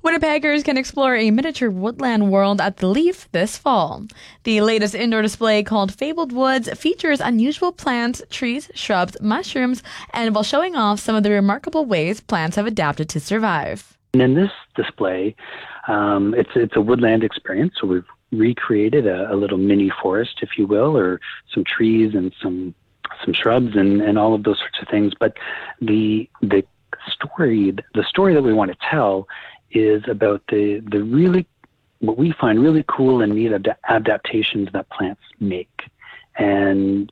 Winnipeggers can explore a miniature woodland world at the Leaf this fall. The latest indoor display, called Fabled Woods, features unusual plants, trees, shrubs, mushrooms, and while showing off some of the remarkable ways plants have adapted to survive. And in this display, it's a woodland experience, so we've recreated a little mini forest, if you will, or some trees and some shrubs and all of those sorts of things. But the story that we want to tell is about the really, what we find really cool and neat adaptations that plants make. And,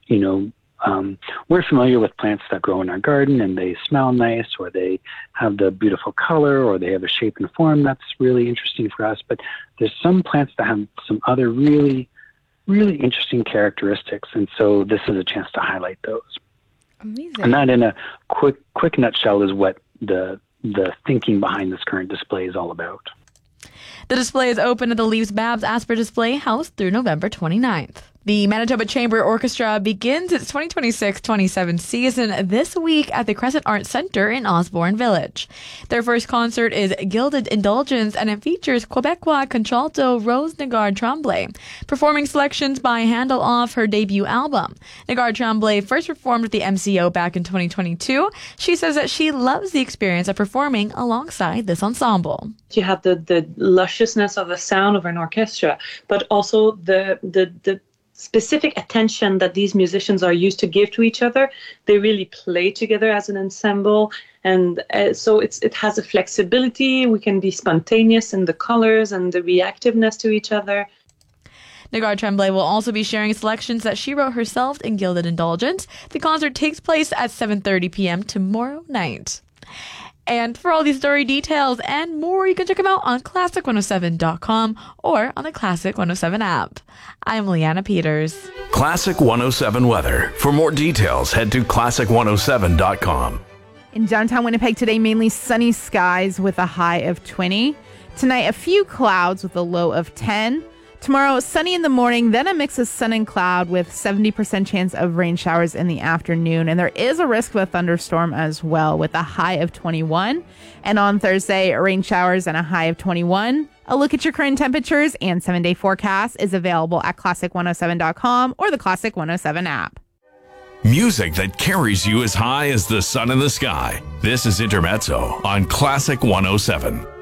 we're familiar with plants that grow in our garden and they smell nice, or they have the beautiful color, or they have a shape and form that's really interesting for us. But there's some plants that have some other really, really interesting characteristics. And so this is a chance to highlight those. Amazing. And that, in a quick nutshell, is what the thinking behind this current display is all about. The display is open at the Leafs Babs Asper Display House through November 29th. The Manitoba Chamber Orchestra begins its 2026-27 season this week at the Crescent Arts Centre in Osborne Village. Their first concert is Gilded Indulgence, and it features Quebecois contralto Rose Nagard-Tremblay, performing selections by Handel off her debut album. Nagard-Tremblay first performed at the MCO back in 2022. She says that she loves the experience of performing alongside this ensemble. You have the lusciousness of the sound of an orchestra, but also the specific attention that these musicians are used to give to each other. They really play together as an ensemble, and so it has a flexibility. We can be spontaneous in the colors and the reactiveness to each other. Nagard-Tremblay will also be sharing selections that she wrote herself in Gilded Indulgence. The concert takes place at 7:30 p.m. tomorrow night. And for all these story details and more, you can check them out on Classic107.com or on the Classic 107 app. I'm Leanna Peters. Classic 107 weather. For more details, head to Classic107.com. In downtown Winnipeg today, mainly sunny skies with a high of 20. Tonight, a few clouds with a low of 10. Tomorrow, sunny in the morning, then a mix of sun and cloud with 70% chance of rain showers in the afternoon. And there is a risk of a thunderstorm as well with a high of 21. And on Thursday, rain showers and a high of 21. A look at your current temperatures and 7-day forecast is available at Classic107.com or the Classic 107 app. Music that carries you as high as the sun in the sky. This is Intermezzo on Classic 107.